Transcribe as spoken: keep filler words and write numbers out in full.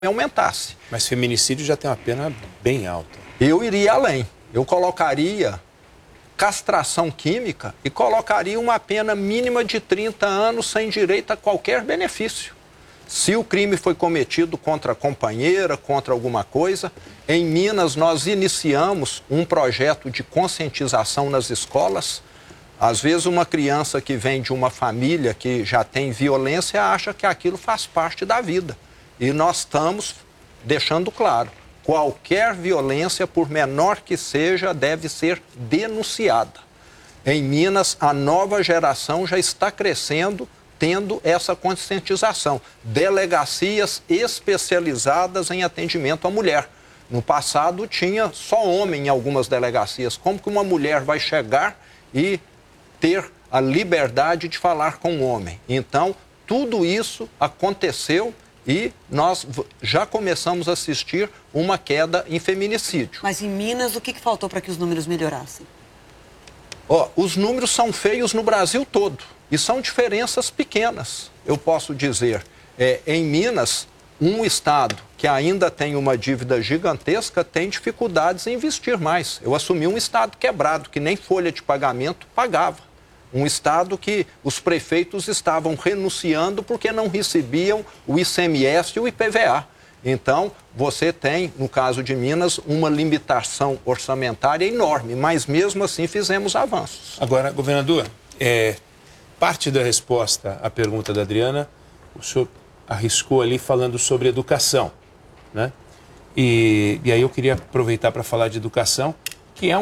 aumentasse. Mas feminicídio já tem uma pena bem alta. Eu iria além. Eu colocaria castração química e colocaria uma pena mínima de trinta anos sem direito a qualquer benefício. Se o crime foi cometido contra a companheira, contra alguma coisa, em Minas nós iniciamos um projeto de conscientização nas escolas. Às vezes uma criança que vem de uma família que já tem violência acha que aquilo faz parte da vida. E nós estamos deixando claro, qualquer violência, por menor que seja, deve ser denunciada. Em Minas, a nova geração já está crescendo, tendo essa conscientização. Delegacias especializadas em atendimento à mulher. No passado tinha só homem em algumas delegacias. Como que uma mulher vai chegar e ter a liberdade de falar com um homem? Então, tudo isso aconteceu e nós já começamos a assistir uma queda em feminicídio. Mas em Minas, o que, que faltou para que os números melhorassem? Ó, os números são feios no Brasil todo e são diferenças pequenas. Eu posso dizer, é, em Minas, um estado que ainda tem uma dívida gigantesca tem dificuldades em investir mais. Eu assumi um estado quebrado, que nem folha de pagamento pagava. Um estado que os prefeitos estavam renunciando porque não recebiam o I C M S e o I P V A. Então, você tem, no caso de Minas, uma limitação orçamentária enorme, mas mesmo assim fizemos avanços. Agora, governador, é, parte da resposta à pergunta da Adriana, o senhor arriscou ali falando sobre educação, né? E, e aí eu queria aproveitar para falar de educação, que é um